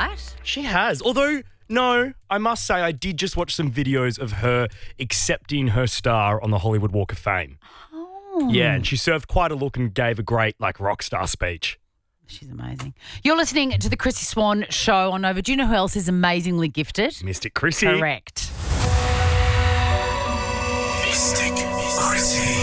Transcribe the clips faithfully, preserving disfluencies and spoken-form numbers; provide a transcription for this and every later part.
right? She has. Although, no, I must say I did just watch some videos of her accepting her star on the Hollywood Walk of Fame. Oh. Yeah, and she served quite a look and gave a great, like, rock star speech. She's amazing. You're listening to the Chrissy Swan Show on Nova. Do you know who else is amazingly gifted? Mystic Chrissy. Correct. Mystic Chrissy.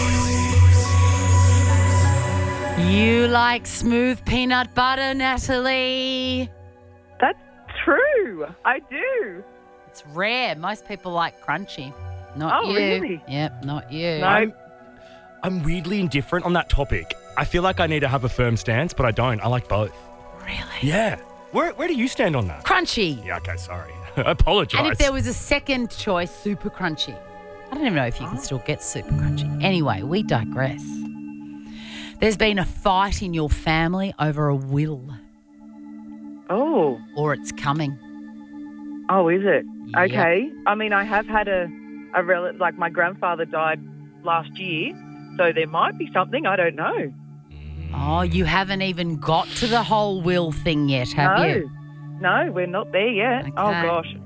You like smooth peanut butter, Natalie? That's true. I do. It's rare. Most people like crunchy. Not Oh, you. really? Yep, not you. No. I'm, I'm weirdly indifferent on that topic. I feel like I need to have a firm stance, but I don't. I like both. Really? Yeah. Where Where do you stand on that? Crunchy. Yeah, okay, sorry. I apologise. And if there was a second choice, super crunchy. I don't even know if you can still get super crunchy. Anyway, we digress. There's been a fight in your family over a will, Oh. or it's coming. Oh, is it? Yep. Okay. I mean, I have had a, a relative, like my grandfather died last year, so there might be something. I don't know. Oh, you haven't even got to the whole will thing yet, have no. you? No, we're not there yet. Oh, Okay. gosh.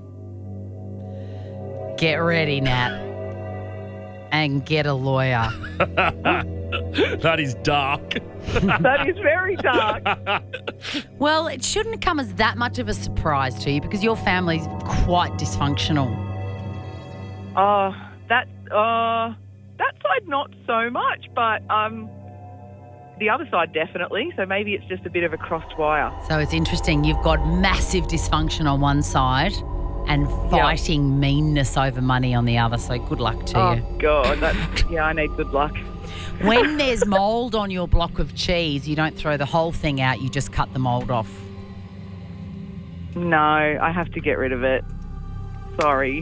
Get ready, Nat. And get a lawyer. That is dark. That is very dark. Well, it shouldn't come as that much of a surprise to you because your family's quite dysfunctional. Oh, that, uh, that side not so much, but um, the other side definitely. So maybe it's just a bit of a crossed wire. So it's interesting. You've got massive dysfunction on one side and fighting meanness over money on the other. So good luck to Oh, you. God. That's, yeah, I need good luck. When there's mould on your block of cheese, you don't throw the whole thing out. You just cut the mould off. No, I have to get rid of it. Sorry.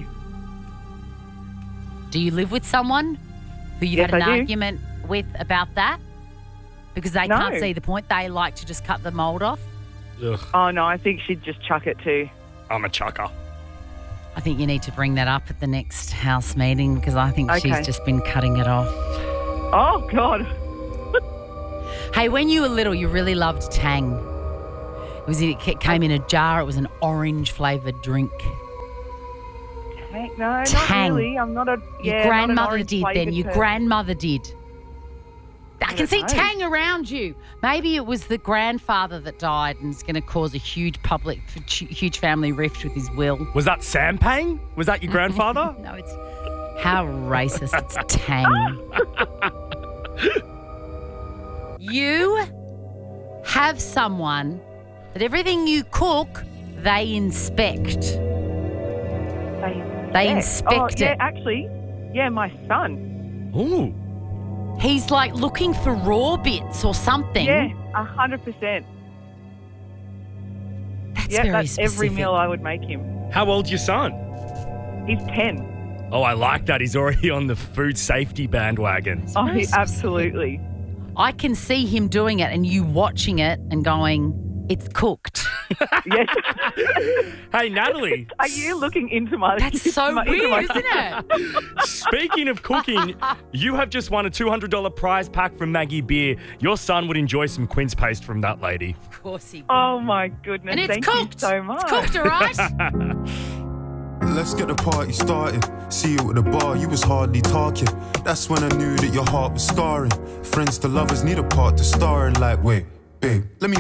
Do you live with someone who you've Yes, had an I do. argument with about that? Because they No. can't see the point. They like to just cut the mould off. Ugh, Oh, no, I think she'd just chuck it too. I'm a chucker. I think you need to bring that up at the next house meeting because I think Okay. she's just been cutting it off. Oh, God. Hey, when you were little, you really loved Tang. It was it came in a jar. It was an orange flavoured drink. Heck, no, Tang. not really. I'm not a... Your yeah, not an grandmother orange did then. flavoured Your person. grandmother did. I can don't see know. Tang around you. Maybe it was the grandfather that died and is going to cause a huge public, huge family rift with his will. Was that Sampang? Was that your grandfather? No, it's how racist. It's Tang. You have someone that everything you cook, they inspect. They, They yeah. inspect oh, it. Yeah, actually, yeah, my son. Ooh. He's like looking for raw bits or something. Yeah, a hundred percent. That's Yeah, very that's specific. every meal I would make him. How old's your son? He's ten. Oh, I like that. He's already on the food safety bandwagon. Oh, very he, specific. absolutely. I can see him doing it and you watching it and going, it's cooked. Yes. Hey, Natalie. Are you looking into my? That's so my, into my- weird, isn't it? Speaking of cooking, you have just won a two hundred dollars prize pack from Maggie Beer. Your son would enjoy some quince paste from that lady. Of course he would. Oh my goodness! And it's Thank cooked. you so much. It's cooked, all right? Let's get the party started. See you at the bar, you was hardly talking. That's when I knew that your heart was scarring. Friends to lovers need a part to star in. Like, wait, babe, let me